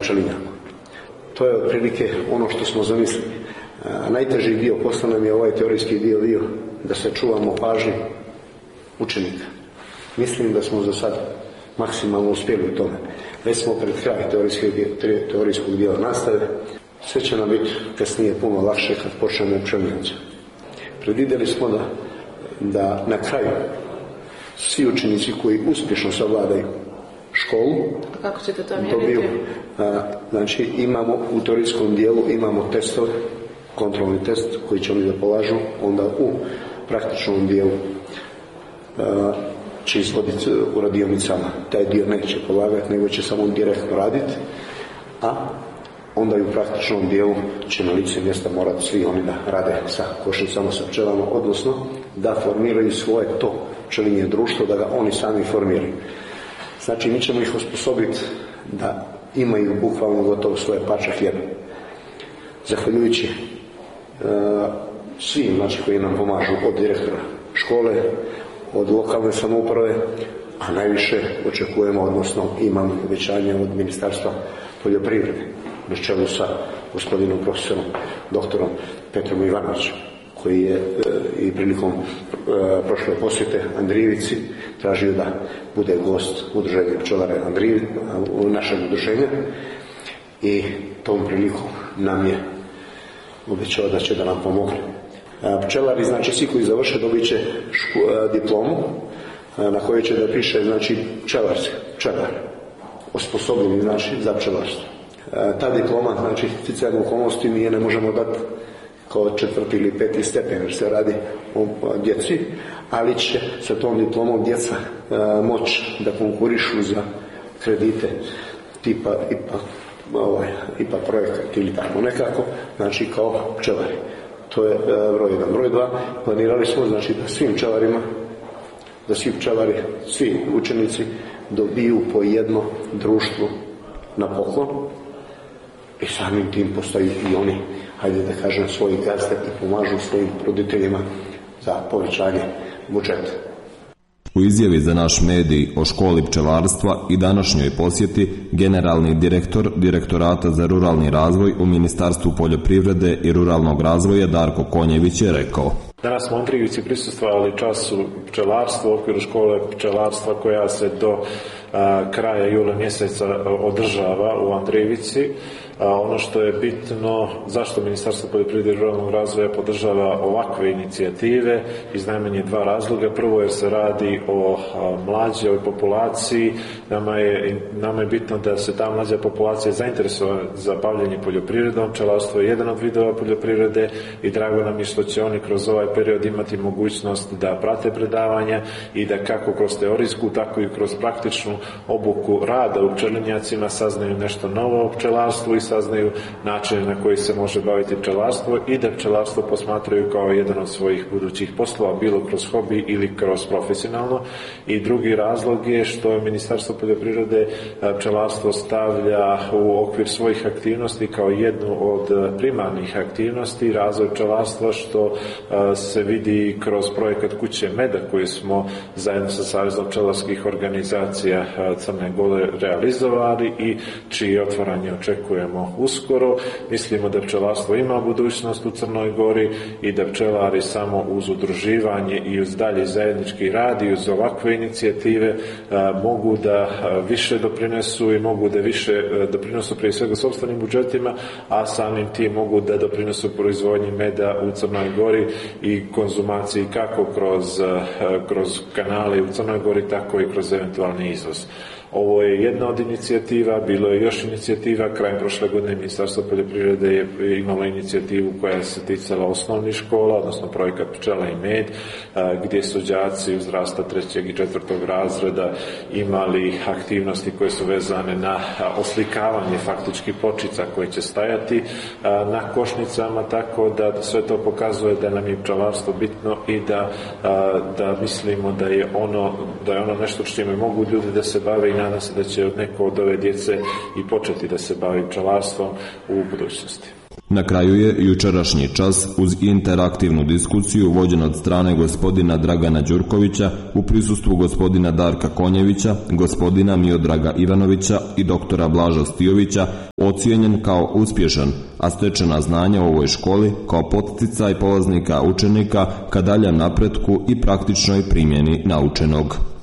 pčelinjaku. To je otprilike ono što smo zamislili. Najteži dio posla nam je ovaj teorijski dio bio da se čuvamo pažnju učenika. Mislim da smo za sad maksimalno uspjeli u tome. Već smo pred kraj teorijskog dijela nastave. Sve će nam biti kasnije puno lakše kad počnemo pčelinjaci. Predvidjeli smo da na kraju svi učenici koji uspješno savladaju školu, kako ćete to mjeriti? Znači imamo u teorijskom dijelu imamo testove, kontrolni test koji će oni da polažu, onda u praktičnom dijelu će izvoditi u radionicama. Taj dio neće polagati, nego će samo direktno raditi, a onda i u praktičnom dijelu će na lice mjesta morati svi oni da rade sa košnicama, sa pčelama, odnosno da formiraju svoje to pčelinje društvo, da ga oni sami formiraju. Znači, mi ćemo ih osposobiti da imaju bukvalno gotovo svoje parče hljeba. Zahvaljujući svim koji nam pomažu, od direktora škole, od lokalne samouprave, a najviše očekujemo, odnosno imamo obećanje od Ministarstva poljoprivrede, na čelu sa gospodinom profesorom, doktorom Petrom Ivanovićem, koji je i prilikom prošle posjete Andrijevici tražio da bude gost udruženja pčelara u našeg udruženja, i tom prilikom nam je obećao da će da nam pomogne. Pčelari, znači svi koji završe, dobit će diplomu na kojoj će da piše, znači pčelar, osposobljeni, znači za pčelarstvo. Ta diploma, znači sticajem okolnosti, mi je ne možemo dati kao 4. ili 5. stepen, jer se radi o djeci, ali će sa tom diplomom djeca moći da konkurišu za kredite tipa IPA projekat ili tako nekako, znači kao pčelari. To je broj 1. Broj 2, planirali smo, znači, da svim pčelarima, da svi pčelari, svi učenici dobiju po jedno društvo na poklon, i samim tim postaju i oni, hajde da kažem, svoji gazde i pomažu svojim roditeljima za povećanje budžeta. U izjavi za naš medij o školi pčelarstva i današnjoj posjeti generalni direktor Direktorata za ruralni razvoj u Ministarstvu poljoprivrede i ruralnog razvoja Darko Konjević je rekao: Danas smo u Andrijevici prisustvovali času pčelarstva u okviru škole pčelarstva koja se do kraja jula mjeseca održava u Andrijevici. Ono što je bitno, zašto Ministarstvo poljoprivrede i ruralnog razvoja podržava ovakve inicijative, iz najmanje 2 razloga. Prvo, jer se radi o mlađoj populaciji. Nama je bitno da se ta mlađa populacija zainteresuje za bavljenje poljoprivredom. Pčelarstvo je jedan od vidova poljoprivrede i drago nam je što će oni kroz ovaj period imati mogućnost da prate predavanja i da kako kroz teorijsku, tako i kroz praktičnu obuku rada u pčelinjacima saznaju nešto novo o pčelarstvu i saznaju načine na koji se može baviti pčelarstvo i da pčelarstvo posmatraju kao jedan od svojih budućih poslova, bilo kroz hobi ili kroz profesionalno. I drugi razlog je što Ministarstvo poljoprivrede pčelarstvo stavlja u okvir svojih aktivnosti kao jednu od primarnih aktivnosti razvoj pčelarstva, što se vidi kroz projekat Kuće meda koji smo zajedno sa Savezom pčelarskih organizacija Crne Gore realizovali i čije otvaranje očekujemo uskoro. Mislimo da pčelarstvo ima budućnost u Crnoj Gori i da pčelari samo uz udruživanje i uz dalje zajednički rad i uz ovakve inicijative mogu da više doprinesu i mogu da više doprinosu prije svega sopstvenim budžetima, a samim tim mogu da doprinosu proizvodnji meda u Crnoj Gori i konzumaciji kako kroz kanale u Crnoj Gori, tako i kroz eventualni izvoz. Ovo je jedna od inicijativa, bilo je još inicijativa. Krajem prošle godine Ministarstvo poljoprivrede je imalo inicijativu koja se ticala osnovnih škola, odnosno projekat Pčela i med, gdje su đaci uzrasta 3. i 4. razreda imali aktivnosti koje su vezane na oslikavanje faktički pločica koje će stajati na košnicama, tako da sve to pokazuje da nam je pčelarstvo bitno i da mislimo da je ono nešto čime mogu ljudi da se bave i nadam se da će neko od ove djece i početi da se bavi pčelarstvom u budućnosti. Na kraju je jučerašnji čas uz interaktivnu diskusiju vođen od strane gospodina Dragana Đurkovića u prisustvu gospodina Darka Konjevića, gospodina Miodraga Ivanovića i doktora Blaža Stijovića ocijenjen kao uspješan, a stečena znanja u ovoj školi kao poticaj polaznika učenika ka daljem napretku i praktičnoj primjeni naučenog.